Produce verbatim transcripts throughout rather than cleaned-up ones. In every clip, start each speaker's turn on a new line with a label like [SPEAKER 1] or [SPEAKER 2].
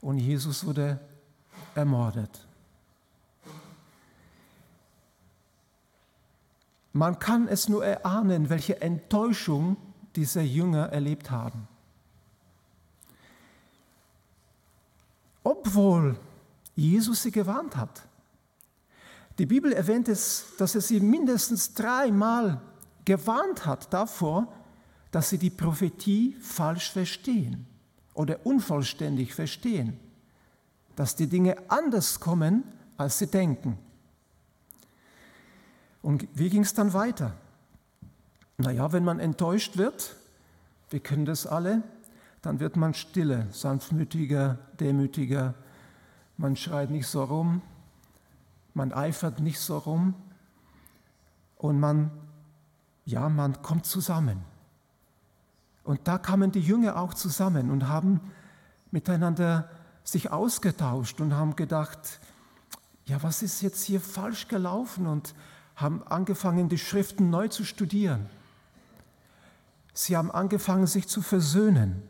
[SPEAKER 1] und Jesus wurde ermordet. Man kann es nur erahnen, welche Enttäuschung diese Jünger erlebt haben. Obwohl Jesus sie gewarnt hat. Die Bibel erwähnt es, dass er sie mindestens dreimal gewarnt hat davor, dass sie die Prophetie falsch verstehen oder unvollständig verstehen, dass die Dinge anders kommen, als sie denken. Und wie ging es dann weiter? Naja, wenn man enttäuscht wird, wir kennen das alle, dann wird man stille, sanftmütiger, demütiger, man schreit nicht so rum, man eifert nicht so rum und man, ja, man kommt zusammen. Und da kamen die Jünger auch zusammen und haben miteinander sich ausgetauscht und haben gedacht, ja, was ist jetzt hier falsch gelaufen, und haben angefangen, die Schriften neu zu studieren. Sie haben angefangen, sich zu versöhnen.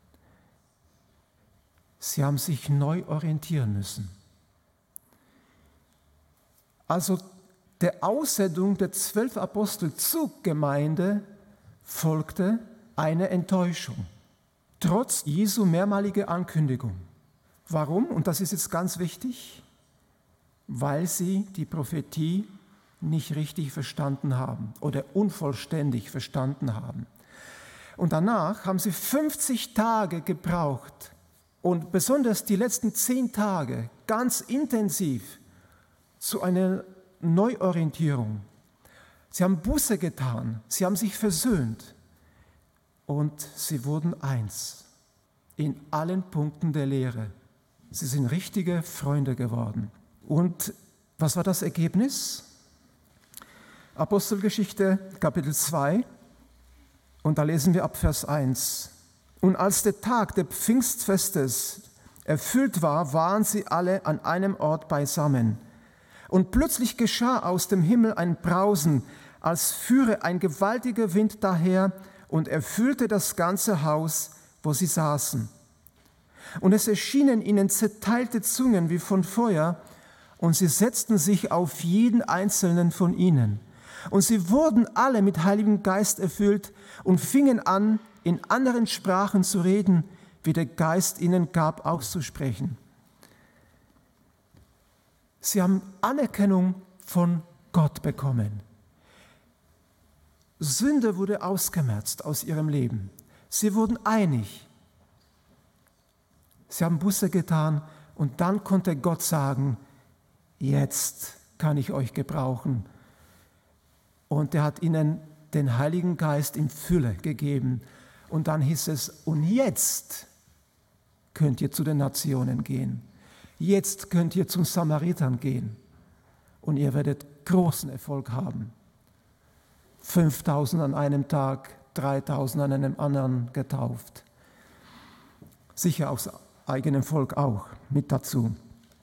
[SPEAKER 1] Sie haben sich neu orientieren müssen. Also der Aussendung der zwölf Apostel zur Gemeinde folgte eine Enttäuschung, trotz Jesu mehrmaliger Ankündigung. Warum? Und das ist jetzt ganz wichtig, weil sie die Prophetie nicht richtig verstanden haben oder unvollständig verstanden haben. Und danach haben sie fünfzig Tage gebraucht und besonders die letzten zehn Tage ganz intensiv zu einer Neuorientierung. Sie haben Buße getan, sie haben sich versöhnt und sie wurden eins in allen Punkten der Lehre. Sie sind richtige Freunde geworden. Und was war das Ergebnis? Apostelgeschichte Kapitel zwei, und da lesen wir ab Vers eins. Und als der Tag des Pfingstfestes erfüllt war, waren sie alle an einem Ort beisammen. Und plötzlich geschah aus dem Himmel ein Brausen, als führe ein gewaltiger Wind daher und erfüllte das ganze Haus, wo sie saßen. Und es erschienen ihnen zerteilte Zungen wie von Feuer, und sie setzten sich auf jeden einzelnen von ihnen. Und sie wurden alle mit Heiligem Geist erfüllt und fingen an, in anderen Sprachen zu reden, wie der Geist ihnen gab, auszusprechen. Sie haben Anerkennung von Gott bekommen. Sünde wurde ausgemerzt aus ihrem Leben. Sie wurden einig. Sie haben Buße getan und dann konnte Gott sagen, jetzt kann ich euch gebrauchen. Und er hat ihnen den Heiligen Geist in Fülle gegeben. Und dann hieß es, und jetzt könnt ihr zu den Nationen gehen. Jetzt könnt ihr zum Samaritern gehen. Und ihr werdet großen Erfolg haben. fünftausend an einem Tag, dreitausend an einem anderen getauft. Sicher aus eigenem Volk auch mit dazu.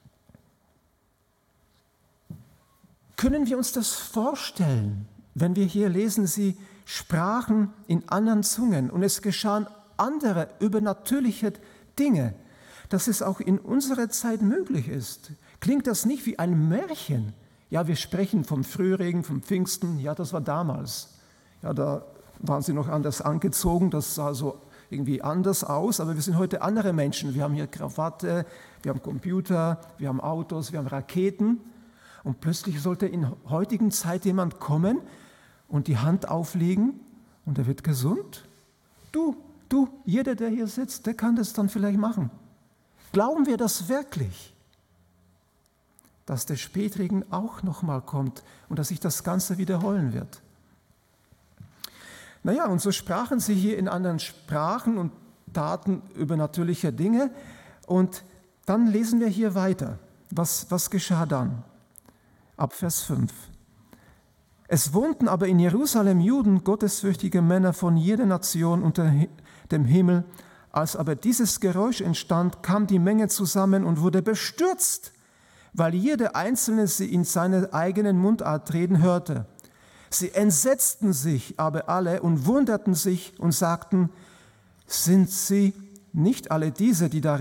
[SPEAKER 1] Können wir uns das vorstellen, wenn wir hier lesen, sie sprachen in anderen Zungen und es geschahen andere übernatürliche Dinge, dass es auch in unserer Zeit möglich ist? Klingt das nicht wie ein Märchen? Ja, wir sprechen vom Frühregen, vom Pfingsten, ja, das war damals. Ja, da waren sie noch anders angezogen, das sah so irgendwie anders aus, aber wir sind heute andere Menschen. Wir haben hier Krawatte, wir haben Computer, wir haben Autos, wir haben Raketen. Und plötzlich sollte in heutigen Zeit jemand kommen und die Hand auflegen und er wird gesund. Du, du, jeder, der hier sitzt, der kann das dann vielleicht machen. Glauben wir das wirklich, dass der Spätregen auch nochmal kommt und dass sich das Ganze wiederholen wird? Naja, und so sprachen sie hier in anderen Sprachen und taten übernatürliche Dinge. Und dann lesen wir hier weiter. Was, was geschah dann? Ab Vers fünf. Es wohnten aber in Jerusalem Juden, gottesfürchtige Männer von jeder Nation unter dem Himmel. Als aber dieses Geräusch entstand, kam die Menge zusammen und wurde bestürzt, weil jeder Einzelne sie in seiner eigenen Mundart reden hörte. Sie entsetzten sich aber alle und wunderten sich und sagten, sind sie nicht alle diese, die da